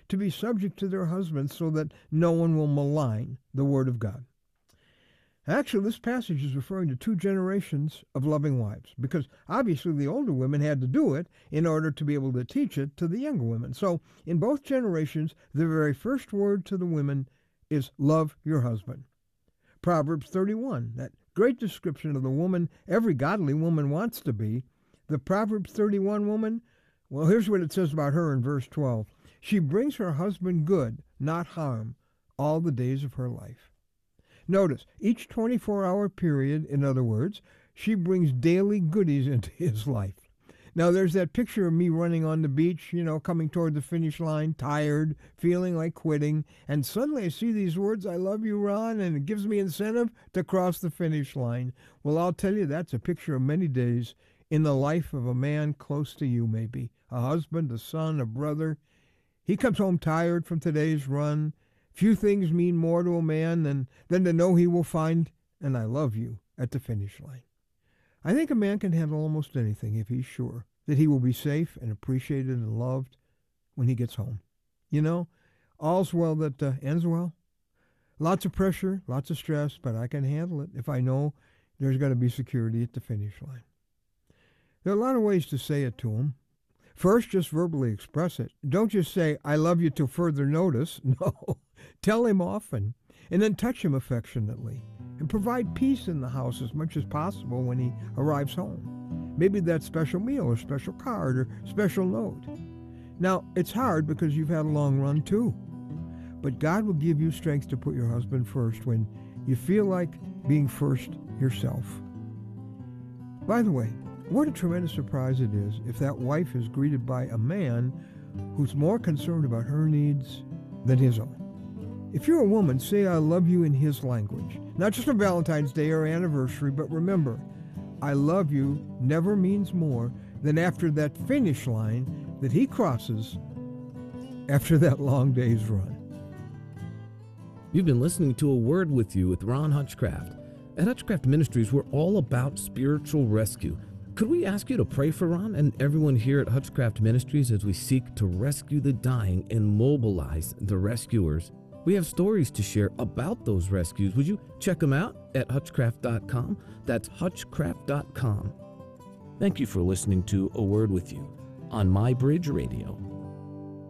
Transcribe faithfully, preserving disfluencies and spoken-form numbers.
to be subject to their husbands so that no one will malign the Word of God. Actually, this passage is referring to two generations of loving wives, because obviously the older women had to do it in order to be able to teach it to the younger women. So in both generations, the very first word to the women is love your husband. Proverbs thirty-one, that great description of the woman every godly woman wants to be. The Proverbs thirty-one woman, well, here's what it says about her in verse twelve. She brings her husband good, not harm, all the days of her life. Notice, each twenty-four hour period, in other words, she brings daily goodies into his life. Now, there's that picture of me running on the beach, you know, coming toward the finish line, tired, feeling like quitting, and suddenly I see these words, I love you, Ron, and it gives me incentive to cross the finish line. Well, I'll tell you, that's a picture of many days in the life of a man close to you, maybe, a husband, a son, a brother. He comes home tired from today's run. Few things mean more to a man than, than to know he will find an I love you at the finish line. I think a man can handle almost anything if he's sure that he will be safe and appreciated and loved when he gets home. You know, all's well that uh, ends well. Lots of pressure, lots of stress, but I can handle it if I know there's going to be security at the finish line. There are a lot of ways to say it to him. First, just verbally express it. Don't just say, I love you till further notice. No, tell him often, and then touch him affectionately, and provide peace in the house as much as possible when he arrives home. Maybe that special meal or special card or special note. Now, it's hard because you've had a long run too, but God will give you strength to put your husband first when you feel like being first yourself. By the way, what a tremendous surprise it is if that wife is greeted by a man who's more concerned about her needs than his own. If you're a woman, say I love you in his language. Not just on Valentine's Day or anniversary, but remember, I love you never means more than after that finish line that he crosses after that long day's run. You've been listening to A Word With You with Ron Hutchcraft. At Hutchcraft Ministries, we're all about spiritual rescue. Could we ask you to pray for Ron and everyone here at Hutchcraft Ministries as we seek to rescue the dying and mobilize the rescuers? We have stories to share about those rescues. Would you check them out at hutchcraft dot com? That's hutchcraft dot com. Thank you for listening to A Word With You on My Bridge Radio.